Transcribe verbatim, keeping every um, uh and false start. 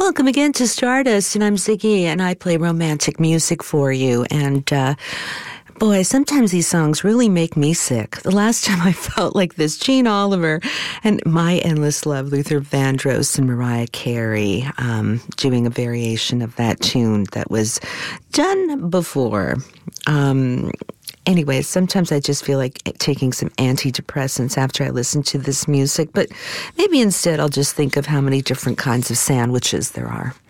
Welcome again to Stardust, and I'm Ziggy, and I play romantic music for you. And uh, boy, sometimes these songs really make me sick. The last time I felt like this, Gene Oliver and My Endless Love, Luther Vandross and Mariah Carey um, doing a variation of that tune that was done before. Um, Anyway, sometimes I just feel like taking some antidepressants after I listen to this music, but maybe instead I'll just think of how many different kinds of sandwiches there are.